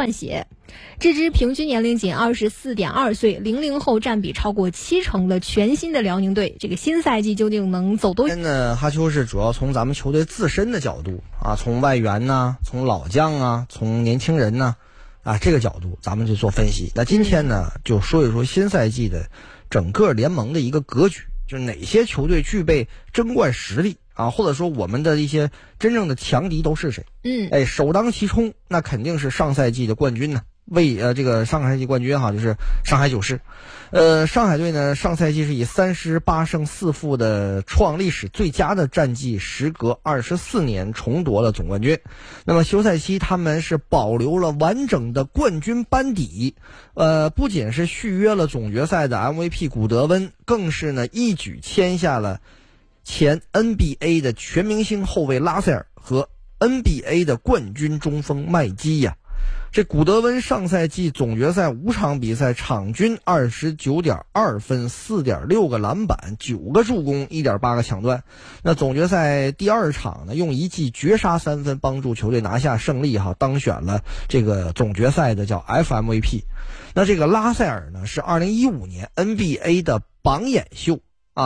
换血。这支平均年龄仅24.2岁00后占比超过70%的全新的辽宁队，这个新赛季究竟能走多远呢？哈秋是主要从咱们球队自身的角度啊，从外援呢，从老将啊，从年轻人呢这个角度咱们去做分析。那今天呢就说一说新赛季的整个联盟的一个格局，就是哪些球队具备争冠实力啊，或者说我们的一些真正的强敌都是谁？首当其冲那肯定是上赛季的冠军呢。这个上赛季冠军就是上海九世。上海队呢上赛季是以38胜4负的创历史最佳的战绩，时隔24年重夺了总冠军。那么休赛期他们是保留了完整的冠军班底，不仅是续约了总决赛的 MVP 古德温，更是呢一举签下了前 NBA 的全明星后卫拉塞尔和 NBA 的冠军中锋麦基呀。这古德温上赛季总决赛5场比赛场均29.2分4.6个篮板9个助攻1.8个抢断。那总决赛第2场呢，用一记绝杀3分帮助球队拿下胜利当选了这个总决赛的叫 FMVP。那这个拉塞尔呢是2015年 NBA 的榜眼秀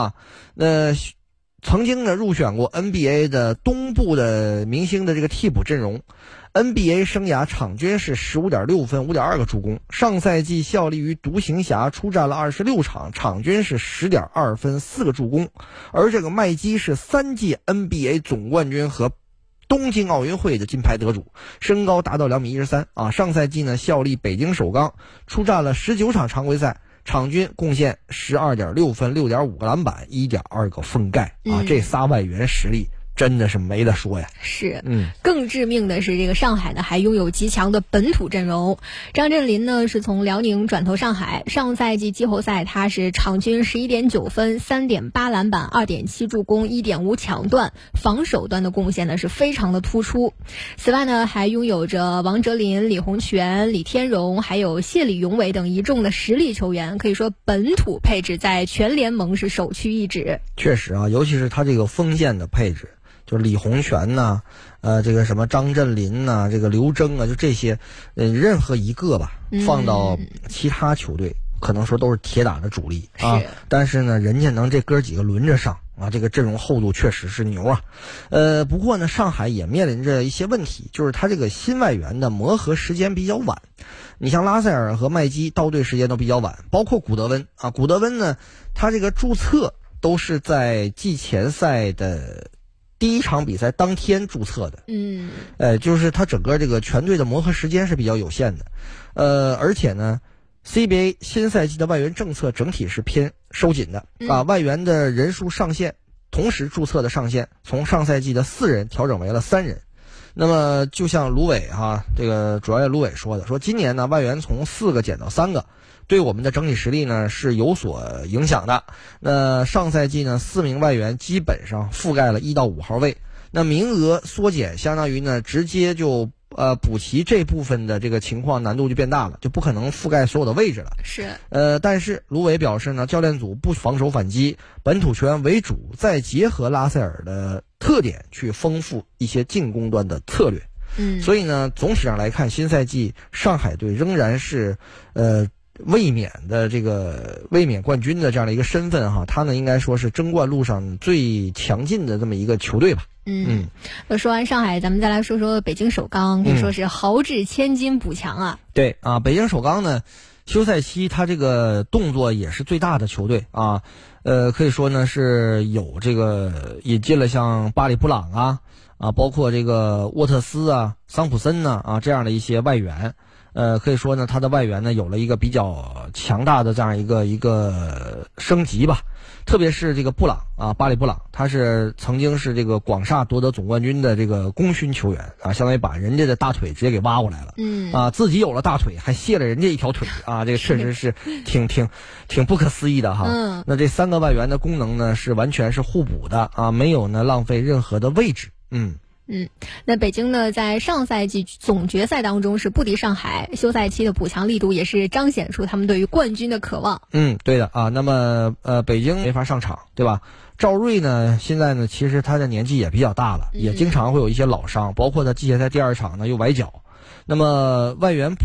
曾经呢入选过 NBA 的东部的明星的这个替补阵容。NBA 生涯场均是15.6分5.2个助攻，上赛季效力于独行侠出战了26场，场均是10.2分4个助攻。而这个麦基是3届 NBA 总冠军和东京奥运会的金牌得主，身高达到2.13米上赛季呢效力北京首钢，出战了19场常规赛，场均贡献12.6分6.5个篮板1.2个封盖这仨外援实力真的是没得说呀。 是，更致命的是这个上海呢还拥有极强的本土阵容。张镇麟呢是从辽宁转投上海，上赛季季后赛他是场均11.9分3.8篮板2.7助攻1.5抢断，防守端的贡献呢是非常的突出。此外呢还拥有着王哲林、李洪权、李天荣还有谢李永伟等一众的实力球员，可以说本土配置在全联盟是首屈一指。 确实尤其是他这个锋线的配置，就李洪权呐，这个什么张镇麟呐，这个刘铮就这些，任何一个吧，放到其他球队，可能说都是铁打的主力但是呢，人家能这哥几个轮着上这个阵容厚度确实是牛不过呢，上海也面临着一些问题，就是他这个新外援的磨合时间比较晚。你像拉塞尔和麦基到队时间都比较晚，包括古德温古德温呢，他这个注册都是在季前赛的第1场比赛当天注册的，就是他整个这个全队的磨合时间是比较有限的，而且呢 CBA 新赛季的外援政策整体是偏收紧的外援的人数上限，同时注册的上限从上赛季的4人调整为了3人。那么就像卢伟这个主教练卢伟说的，说今年呢外援从4个减到3个，对我们的整体实力呢是有所影响的。那上赛季呢4名外援基本上覆盖了1到5号位，那名额缩减相当于呢直接就补齐这部分的这个情况难度就变大了，就不可能覆盖所有的位置了。 是但是卢伟表示呢，教练组不防守反击，本土球员为主，再结合拉塞尔的特点去丰富一些进攻端的策略。所以呢总体上来看，新赛季上海队仍然是卫冕冠军的这样的一个身份他呢应该说是争冠路上最强劲的这么一个球队吧。 那说完上海，咱们再来说说北京首钢，可以说是豪掷千金补强对北京首钢呢休赛期他这个动作也是最大的球队可以说呢是有这个引进了像巴里布朗包括这个沃特斯桑普森这样的一些外援。可以说呢他的外援呢有了一个比较强大的这样一个升级吧。特别是这个布朗巴里布朗，他是曾经是这个广厦夺得总冠军的这个功勋球员相当于把人家的大腿直接给挖过来了自己有了大腿还卸了人家一条腿这个确实是挺不可思议的那这3个外援的功能呢是完全是互补的没有呢浪费任何的位置。 那北京呢在上赛季总决赛当中是不敌上海，休赛期的补强力度也是彰显出他们对于冠军的渴望。 对的那么北京没法上场，对吧？赵睿呢现在呢其实他的年纪也比较大了，也经常会有一些老伤，包括他季前赛第2场呢又崴脚。那么外援